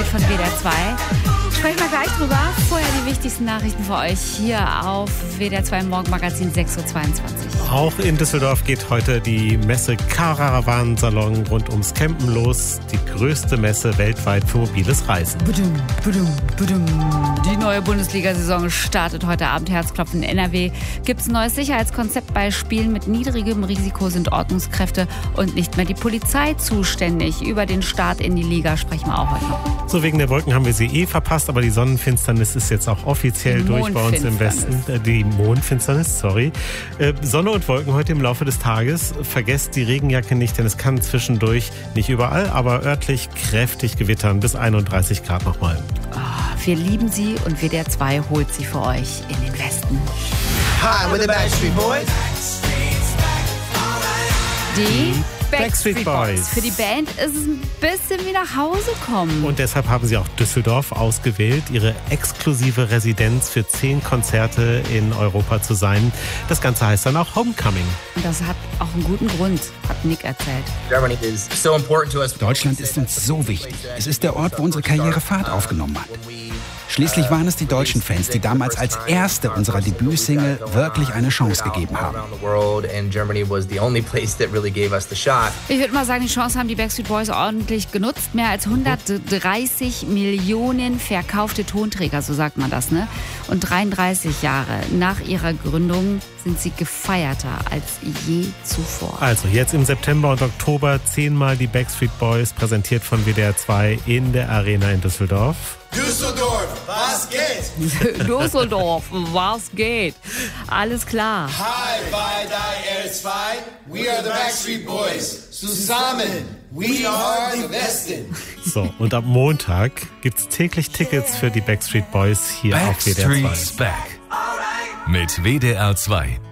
präsentiert von WDR 2. Sprechen wir gleich drüber. Vorher die wichtigsten Nachrichten für euch hier auf WDR 2 im Morgenmagazin 6.22 Uhr. Auch in Düsseldorf geht heute die Messe Caravansalon rund ums Campen los. Die größte Messe weltweit für mobiles Reisen. Die neue Bundesliga-Saison startet heute Abend. Herzklopfen in NRW. Gibt es ein neues Sicherheitskonzept bei Spielen mit niedrigem Risiko, sind Ordnungskräfte und nicht mehr die Polizei zuständig. Über den Start in die Liga sprechen wir auch heute noch. So, wegen der Wolken haben wir sie verpasst, aber die Sonnenfinsternis ist jetzt auch offiziell durch bei uns im Westen. Die Mondfinsternis, sorry. Sonne und Wolken heute im Laufe des Tages. Vergesst die Regenjacke nicht, denn es kann zwischendurch, nicht überall, aber örtlich kräftig gewittern. Bis 31 Grad nochmal. Oh, wir lieben sie und WDR 2 holt sie für euch in den Westen. Hi, we're the Backstreet Boys. Die Backstreet Boys. Für die Band ist es ein bisschen wie nach Hause kommen. Und deshalb haben sie auch Düsseldorf ausgewählt, ihre exklusive Residenz für 10 Konzerte in Europa zu sein. Das Ganze heißt dann auch Homecoming. Und das hat auch einen guten Grund, hat Nick erzählt. Deutschland ist uns so wichtig. Es ist der Ort, wo unsere Karriere Fahrt aufgenommen hat. Schließlich waren es die deutschen Fans, die damals als erste unserer Debütsingle wirklich eine Chance gegeben haben. Ich würde mal sagen, die Chance haben die Backstreet Boys ordentlich genutzt. Mehr als 130 Millionen verkaufte Tonträger, so sagt man das, ne? Und 33 Jahre nach ihrer Gründung sind sie gefeierter als je zuvor. Also jetzt im September und Oktober 10-mal die Backstreet Boys, präsentiert von WDR 2 in der Arena in Düsseldorf. Düsseldorf, was geht? Düsseldorf, was geht? Alles klar. Hi, bei der R2, we are the Backstreet Boys. Zusammen, we are the Westen. So, und ab Montag gibt's täglich Tickets für die Backstreet Boys hier auf WDR 2. Backstreet's Back. Mit WDR 2.